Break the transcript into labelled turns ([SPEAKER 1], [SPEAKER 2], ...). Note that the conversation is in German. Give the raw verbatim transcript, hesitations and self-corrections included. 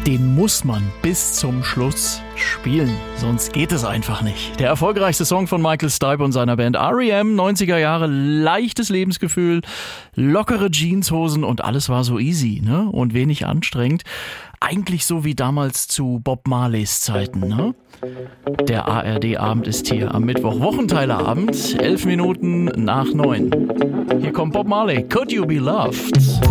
[SPEAKER 1] den muss man bis zum Schluss spielen. Sonst geht es einfach nicht. Der erfolgreichste Song von Michael Stipe und seiner Band R E M, neunziger Jahre, leichtes Lebensgefühl, lockere Jeanshosen und alles war so easy, ne? Und wenig anstrengend. Eigentlich so wie damals zu Bob Marleys Zeiten, ne? Der A R D-Abend ist hier am Mittwoch. Wochenteilerabend, elf Minuten nach neun. Hier kommt Bob Marley, Could You Be Loved?